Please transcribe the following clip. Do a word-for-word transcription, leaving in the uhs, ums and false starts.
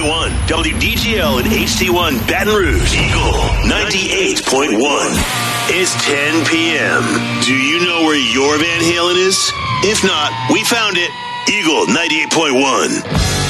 point one, W D G L and H T one Baton Rouge, Eagle ninety-eight point one. It's ten p.m. Do you know where your Van Halen is? If not, we found it. Eagle ninety-eight point one.